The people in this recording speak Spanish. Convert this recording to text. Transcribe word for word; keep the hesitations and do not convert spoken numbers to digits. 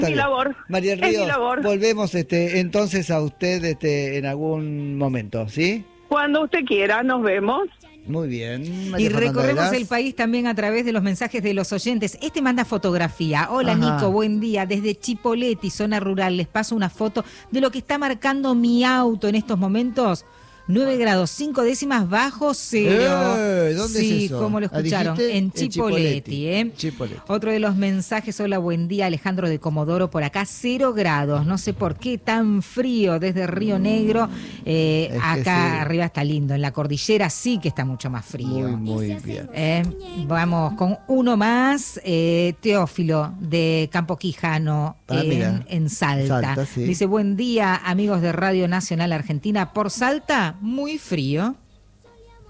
Está mi bien. labor. María Es mi Ríos, labor. volvemos este, entonces a usted este, en algún momento, ¿sí? Cuando usted quiera, nos vemos. Muy bien. Y María Fernanda recorremos Veraz. el país también a través de los mensajes de los oyentes. Este manda fotografía. Hola, Ajá. Nico, buen día. Desde Chipoleti, zona rural, les paso una foto de lo que está marcando mi auto en estos momentos. nueve grados, cinco décimas bajo cero. Eh, ¿dónde sí, es eso? como lo Ah, escucharon, dijiste, en en Chipoleti. Chipoleti, ¿eh? Chipoleti. Otro de los mensajes, hola, buen día, Alejandro de Comodoro, por acá, cero grados. No sé por qué tan frío desde Río Negro. Eh, Es que acá sí. arriba está lindo, en la cordillera sí que está mucho más frío. Muy, muy bien. Eh, vamos con uno más, eh, Teófilo de Campo Quijano, Ah, en, mira. en Salta. Salta, sí. Dice, buen día amigos de Radio Nacional Argentina, por Salta, muy frío.